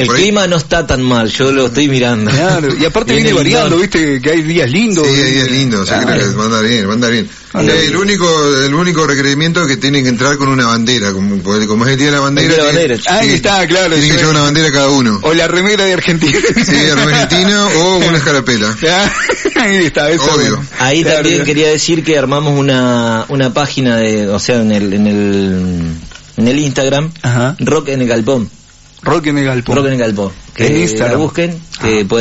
El por ahí... clima no está tan mal, yo lo estoy mirando. Claro, y aparte viene variando, viste, que hay días lindos. Sí, hay días lindos, o sea, creo que va a andar bien. El único requerimiento es que tienen que entrar con una bandera, como es el día de la bandera. Ahí está, claro. Tienen que llevar una bandera cada uno. O la remera de Argentina. Sí, Argentina o una escarapela. Ahí está, eso. Obvio. Bueno. Ahí también quería decir que armamos una página en el Instagram, Ajá. Rock en el Galpón. Rock en el Galpón. Que en Instagram. la busquen, que pueden